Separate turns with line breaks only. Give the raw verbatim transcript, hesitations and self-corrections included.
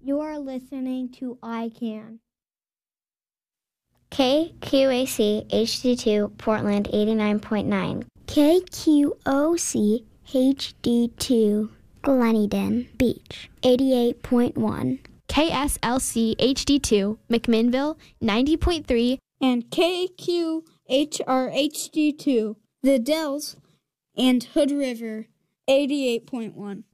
You are listening to I CAN.
K Q A C H D two Portland eighty-nine point nine.
K Q O C H D two Gleneden Beach eighty-eight point one.
K S L C H D two McMinnville ninety point three.
And K Q H R H D two The Dells and Hood River eighty-eight point one.